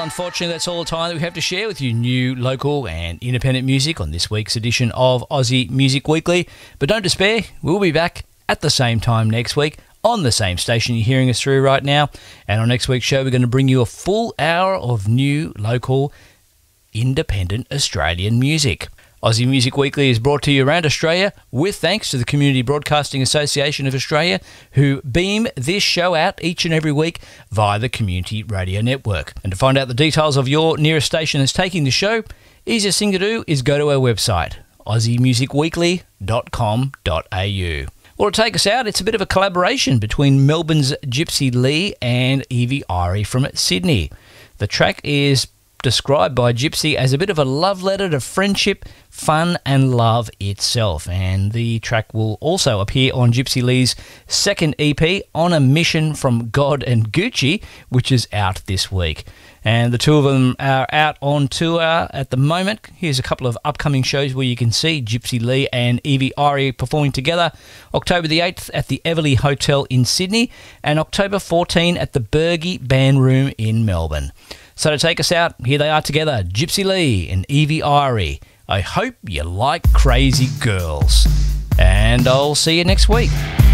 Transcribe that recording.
unfortunately, that's all the time that we have to share with you. New, local and independent music on this week's edition of Aussie Music Weekly. But don't despair, we'll be back at the same time next week on the same station you're hearing us through right now. And on next week's show, we're going to bring you a full hour of new, local, independent Australian music. Aussie Music Weekly is brought to you around Australia with thanks to the Community Broadcasting Association of Australia, who beam this show out each and every week via the Community Radio Network. And to find out the details of your nearest station that's taking the show, easiest thing to do is go to our website, aussiemusicweekly.com.au. Well, to take us out, it's a bit of a collaboration between Melbourne's Gypsy Lee and Evie Irie from Sydney. The track is described by Gypsy as a bit of a love letter to friendship, fun and love itself. And the track will also appear on Gypsy Lee's second EP, On a Mission from God and Gucci, which is out this week. And the two of them are out on tour at the moment. Here's a couple of upcoming shows where you can see Gypsy Lee and Evie Irie performing together. October the 8th at the Everleigh Hotel in Sydney and October 14 at the Bergie Band Room in Melbourne. So to take us out, here they are together, Gypsy Lee and Evie Irie. I hope you like Crazy Girls. And I'll see you next week.